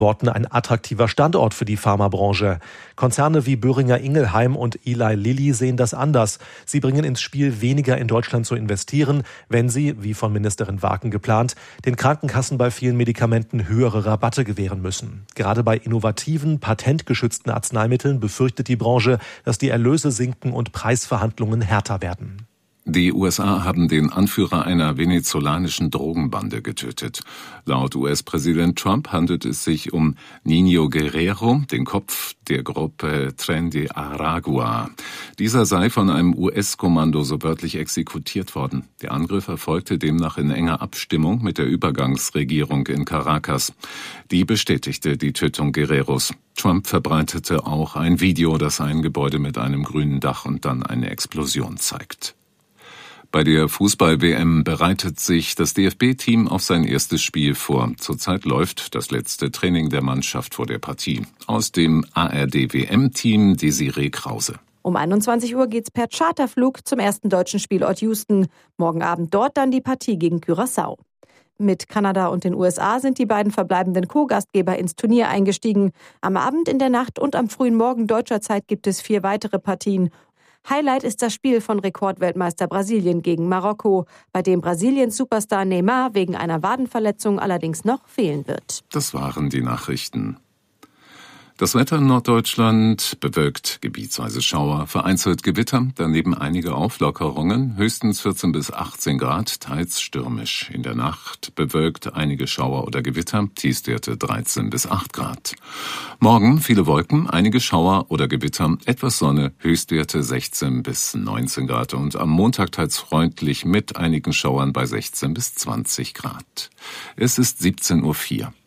Worten ein attraktiver Standort für die Pharmabranche. Konzerne wie Boehringer Ingelheim und Eli Lilly sehen das anders. Sie bringen ins Spiel, weniger in Deutschland zu investieren, wenn sie, wie von Ministerin Waken geplant, den Krankenkassen bei vielen Medikamenten höhere Rabatte gewähren müssen. Gerade bei innovativen, patentgeschützten Arzneimitteln befürchtet die Branche, dass die Erlöse sinken und Preisverhandlungen härter werden. Die USA haben den Anführer einer venezolanischen Drogenbande getötet. Laut US-Präsident Trump handelt es sich um Niño Guerrero, den Kopf der Gruppe Tren de Aragua. Dieser sei von einem US-Kommando so wörtlich exekutiert worden. Der Angriff erfolgte demnach in enger Abstimmung mit der Übergangsregierung in Caracas. Die bestätigte die Tötung Guerreros. Trump verbreitete auch ein Video, das ein Gebäude mit einem grünen Dach und dann eine Explosion zeigt. Bei der Fußball-WM bereitet sich das DFB-Team auf sein erstes Spiel vor. Zurzeit läuft das letzte Training der Mannschaft vor der Partie. Aus dem ARD-WM-Team Desiree Krause. Um 21 Uhr geht's per Charterflug zum ersten deutschen Spielort Houston. Morgen Abend dort dann die Partie gegen Curaçao. Mit Kanada und den USA sind die beiden verbleibenden Co-Gastgeber ins Turnier eingestiegen. Am Abend, in der Nacht und am frühen Morgen deutscher Zeit gibt es 4 weitere Partien. Highlight ist das Spiel von Rekordweltmeister Brasilien gegen Marokko, bei dem Brasiliens Superstar Neymar wegen einer Wadenverletzung allerdings noch fehlen wird. Das waren die Nachrichten. Das Wetter in Norddeutschland: bewölkt, gebietsweise Schauer, vereinzelt Gewitter, daneben einige Auflockerungen, höchstens 14 bis 18 Grad, teils stürmisch. In der Nacht bewölkt, einige Schauer oder Gewitter, Tiefstwerte 13 bis 8 Grad. Morgen viele Wolken, einige Schauer oder Gewitter, etwas Sonne, Höchstwerte 16 bis 19 Grad und am Montag teils freundlich mit einigen Schauern bei 16 bis 20 Grad. Es ist 17:04 Uhr.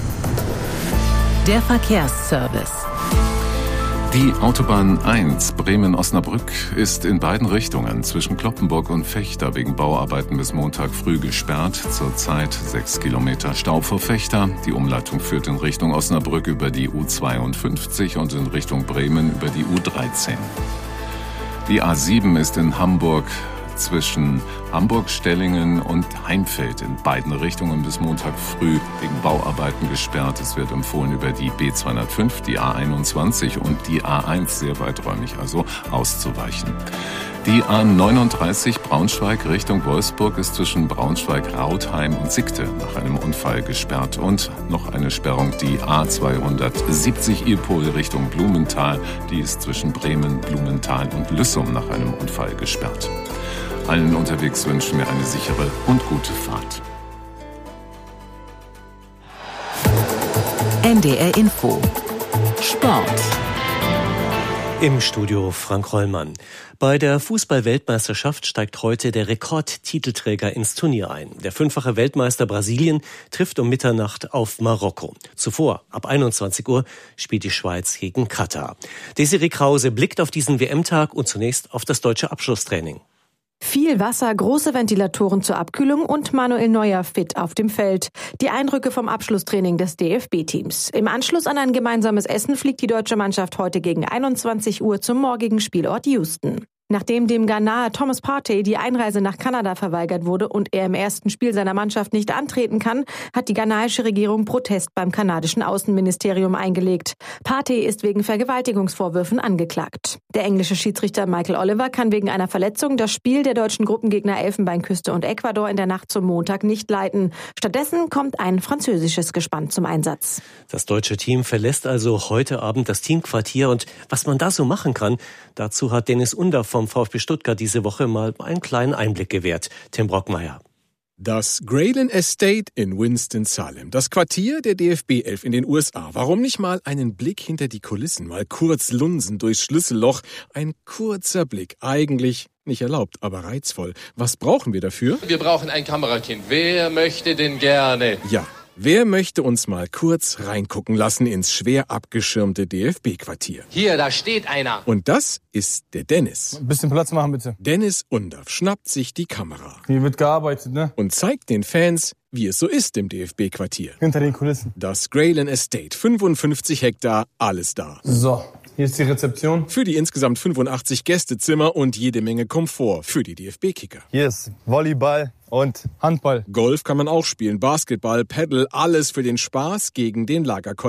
Der Verkehrsservice. Die Autobahn 1 Bremen-Osnabrück ist in beiden Richtungen zwischen Cloppenburg und Vechta wegen Bauarbeiten bis Montag früh gesperrt. Zurzeit 6 Kilometer Stau vor Vechta. Die Umleitung führt in Richtung Osnabrück über die U52 und in Richtung Bremen über die U13. Die A7 ist in Hamburg zwischen Hamburg-Stellingen und Heimfeld in beiden Richtungen bis Montag früh wegen Bauarbeiten gesperrt. Es wird empfohlen, über die B205, die A21 und die A1 sehr weiträumig also auszuweichen. Die A39 Braunschweig Richtung Wolfsburg ist zwischen Braunschweig-Rautheim und Sickte nach einem Unfall gesperrt. Und noch eine Sperrung, die A270 Ilpol Richtung Blumenthal. Die ist zwischen Bremen, Blumenthal und Lüssum nach einem Unfall gesperrt. Allen unterwegs wünschen wir eine sichere und gute Fahrt. NDR Info. Sport. Im Studio Frank Rollmann. Bei der Fußball-Weltmeisterschaft steigt heute der Rekordtitelträger ins Turnier ein. Der 5-fache Weltmeister Brasilien trifft um Mitternacht auf Marokko. Zuvor, ab 21 Uhr, spielt die Schweiz gegen Katar. Desiree Krause blickt auf diesen WM-Tag und zunächst auf das deutsche Abschlusstraining. Viel Wasser, große Ventilatoren zur Abkühlung und Manuel Neuer fit auf dem Feld. Die Eindrücke vom Abschlusstraining des DFB-Teams. Im Anschluss an ein gemeinsames Essen fliegt die deutsche Mannschaft heute gegen 21 Uhr zum morgigen Spielort Houston. Nachdem dem Ghanaer Thomas Partey die Einreise nach Kanada verweigert wurde und er im ersten Spiel seiner Mannschaft nicht antreten kann, hat die ghanaische Regierung Protest beim kanadischen Außenministerium eingelegt. Partey ist wegen Vergewaltigungsvorwürfen angeklagt. Der englische Schiedsrichter Michael Oliver kann wegen einer Verletzung das Spiel der deutschen Gruppengegner Elfenbeinküste und Ecuador in der Nacht zum Montag nicht leiten. Stattdessen kommt ein französisches Gespann zum Einsatz. Das deutsche Team verlässt also heute Abend das Teamquartier und was man da so machen kann, dazu hat Dennis Under vom VfB Stuttgart diese Woche mal einen kleinen Einblick gewährt. Tim Brockmeier. Das Grayling Estate in Winston-Salem, das Quartier der DFB-11 in den USA. Warum nicht mal einen Blick hinter die Kulissen, mal kurz lunsen durchs Schlüsselloch. Ein kurzer Blick, eigentlich nicht erlaubt, aber reizvoll. Was brauchen wir dafür? Wir brauchen ein Kamerakind. Wer möchte denn gerne? Ja. Wer möchte uns mal kurz reingucken lassen ins schwer abgeschirmte DFB-Quartier? Hier, da steht einer. Und das ist der Dennis. Ein bisschen Platz machen, bitte. Dennis Undaff schnappt sich die Kamera. Hier wird gearbeitet, ne? Und zeigt den Fans, wie es so ist im DFB-Quartier. Hinter den Kulissen. Das Grayling Estate, 55 Hektar, alles da. So, hier ist die Rezeption. Für die insgesamt 85 Gästezimmer und jede Menge Komfort für die DFB-Kicker. Hier ist Volleyball und Handball. Golf kann man auch spielen, Basketball, Paddle, alles für den Spaß gegen den Lagerkoller.